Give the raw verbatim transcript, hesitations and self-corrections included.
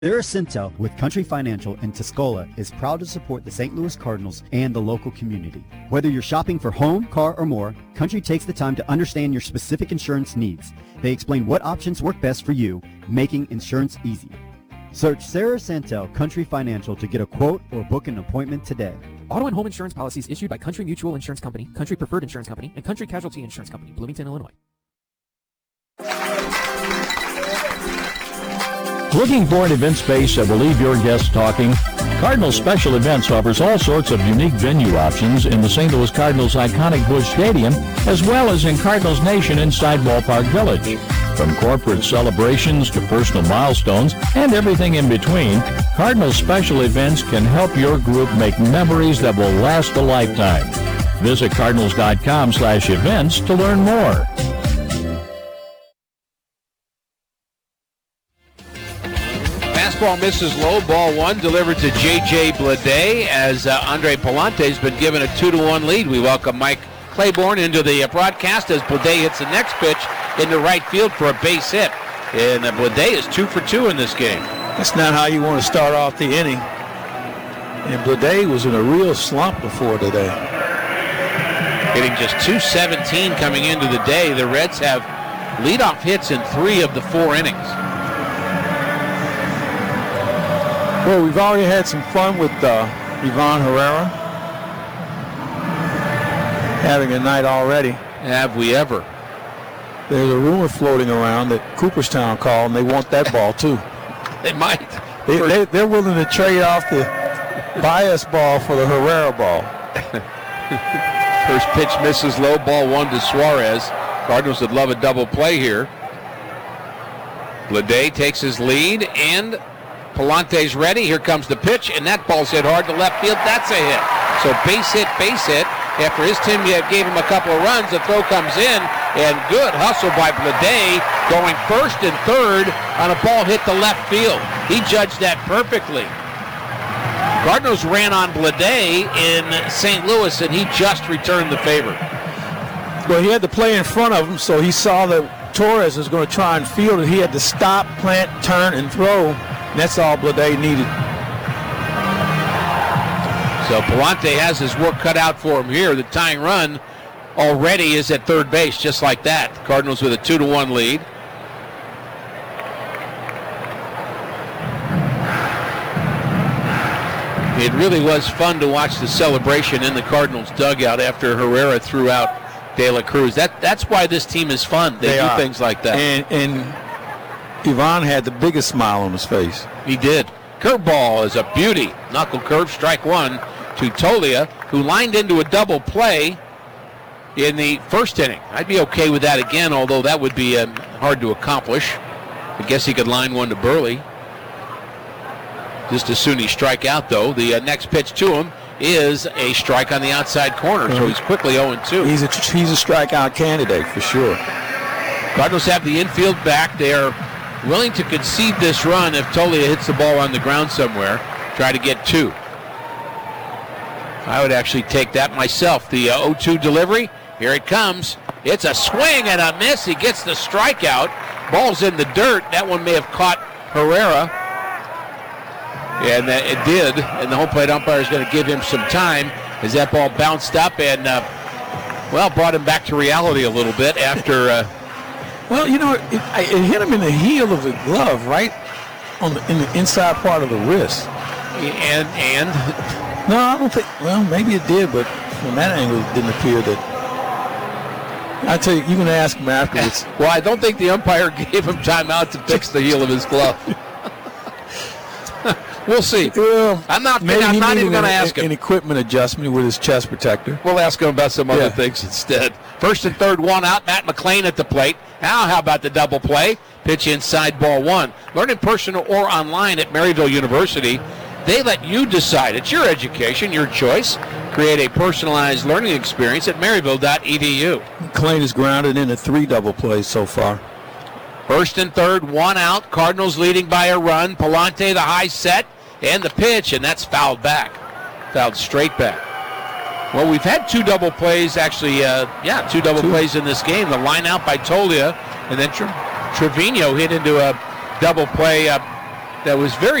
Sarah Sintel with Country Financial in Tuscola is proud to support the Saint Louis Cardinals and the local community. Whether you're shopping for home, car, or more, Country takes the time to understand your specific insurance needs. They explain what options work best for you, making insurance easy. Search Sarah Sintel Country Financial to get a quote or book an appointment today. Auto and home insurance policies issued by Country Mutual Insurance Company, Country Preferred Insurance Company, and Country Casualty Insurance Company, Bloomington, Illinois. Looking for an event space that will leave your guests talking? Cardinals Special Events offers all sorts of unique venue options in the Saint Louis Cardinals' iconic Busch Stadium, as well as in Cardinals Nation inside Ballpark Village. From corporate celebrations to personal milestones and everything in between, Cardinals Special Events can help your group make memories that will last a lifetime. Visit cardinals.com slash events to learn more. Fastball misses low, ball one, delivered to J J Bleday as uh, Andre Palante has been given a two to one lead. We welcome Mike Claiborne into the uh, broadcast as Bleday hits the next pitch into right field for a base hit. And uh, Bleday is two for two in this game. That's not how you want to start off the inning. And Bleday was in a real slump before today. Hitting just two seventeen coming into the day. The Reds have leadoff hits in three of the four innings. Well, we've already had some fun with uh, Ivan Herrera. Having a night already. Have we ever? There's a rumor floating around that Cooperstown called and they want that ball too. They might. They, they, they're willing to trade off the bias ball for the Herrera ball. First pitch misses low, ball one to Suarez. Cardinals would love a double play here. Bleday takes his lead and Palante's ready. Here comes the pitch, and that ball's hit hard to left field. That's a hit. So base hit, base hit. After his team gave him a couple of runs, the throw comes in, and good hustle by Bleday, going first and third on a ball hit to left field. He judged that perfectly. Cardinals ran on Bleday in Saint Louis, and he just returned the favor. Well, he had the play in front of him, so he saw that Torres was going to try and field it. He had to stop, plant, turn, and throw. And that's all Bleday needed. So Palante has his work cut out for him here. The tying run already is at third base, just like that. Cardinals with a two to one lead. It really was fun to watch the celebration in the Cardinals dugout after Herrera threw out De La Cruz. That that's why this team is fun. They, they do are. things like that. And, and Ivan had the biggest smile on his face. He did. Curveball is a beauty. Knuckle curve, strike one to Tolia, who lined into a double play in the first inning. I'd be okay with that again, although that would be um, hard to accomplish. I guess he could line one to Burley. Just as soon he strike out, though. The uh, next pitch to him is a strike on the outside corner, mm-hmm. so he's quickly oh and two. He's a, he's a strikeout candidate for sure. Cardinals have the infield back. They are willing to concede this run if Tolia hits the ball on the ground somewhere, try to get two. I would actually take that myself. The uh, oh two delivery, here it comes. It's a swing and a miss. He gets the strikeout. Ball's in the dirt. That one may have caught Herrera. And uh, it did. And the home plate umpire is going to give him some time as that ball bounced up and, uh, well, brought him back to reality a little bit after... Uh, Well, you know, it, it hit him in the heel of the glove, right on the, in the inside part of the wrist. And and no, I don't think. Well, maybe it did, but from that angle, it didn't appear that. I tell you, you can ask him afterwards. Well, I don't think the umpire gave him time out to fix the heel of his glove. We'll see. Well, I'm not. I'm not even going to ask him. An equipment adjustment with his chest protector. We'll ask him about some other yeah. things instead. First and third, one out. Matt McLean at the plate. Now, how about the double play? Pitch inside, ball one. Learn in person or online at Maryville University. They let you decide. It's your education, your choice. Create a personalized learning experience at maryville dot e d u. McLean is grounded into three double plays so far. First and third, one out. Cardinals leading by a run. Palante, the high set, and the pitch, and that's fouled back. Fouled straight back. Well, we've had two double plays, actually, uh, yeah, two double two. plays in this game. The line out by Tolia, and then Tre- Trevino hit into a double play uh, that was very